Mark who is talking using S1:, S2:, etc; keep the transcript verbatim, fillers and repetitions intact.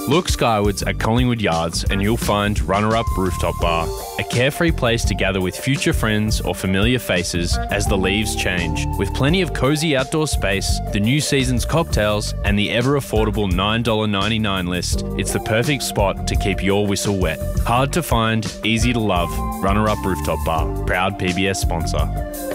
S1: Look skywards at Collingwood Yards and you'll find Runner Up Rooftop Bar, a carefree place to gather with future friends or familiar faces as the leaves change. With plenty of cosy outdoor space, the new season's cocktails, and the ever-affordable nine dollars ninety-nine list, it's the perfect spot to keep your whistle wet. Hard to find, easy to love, Runner Up Rooftop Bar, proud P B S sponsor.